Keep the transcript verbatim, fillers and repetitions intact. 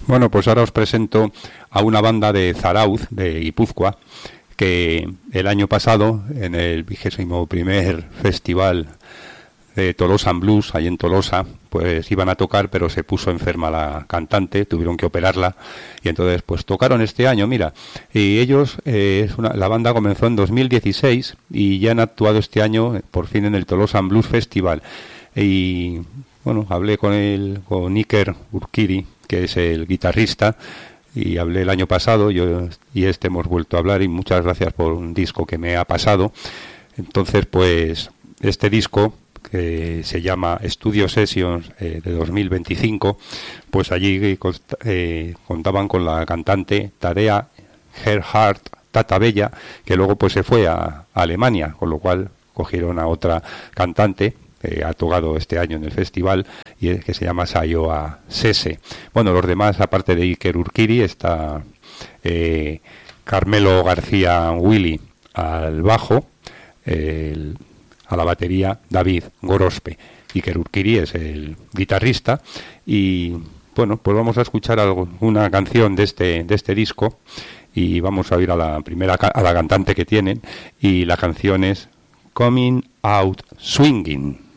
Bueno, pues ahora os presento a una banda de Zarauz, de Guipúzcoa, que el año pasado, en el vigésimo primer festival de Tolosa Blues, ahí en Tolosa, pues iban a tocar, pero se puso enferma la cantante, tuvieron que operarla, y entonces pues tocaron este año, mira, y ellos, eh, es una, la banda comenzó en dos mil dieciséis y ya han actuado este año, por fin, en el Tolosa Blues Festival, y bueno, hablé con el, con Iker Urkiri, que es el guitarrista, y hablé el año pasado, yo y este hemos vuelto a hablar, y muchas gracias por un disco que me ha pasado. Entonces, pues, este disco, que se llama Studio Sessions eh, de dos mil veinticinco, pues allí const- eh, contaban con la cantante Tarea Gerhardt Tatabella, que luego pues se fue a, a Alemania, con lo cual cogieron a otra cantante que ha tocado este año en el festival, y que se llama Sayoa Sese. Bueno, los demás, aparte de Iker Urkiri, está eh, Carmelo García Willy al bajo, el, a la batería David Gorospe. Iker Urkiri es el guitarrista, y bueno, pues vamos a escuchar algo, una canción de este de este disco, y vamos a oír a la primera a la cantante que tienen, y la canción es Coming Out Swinging.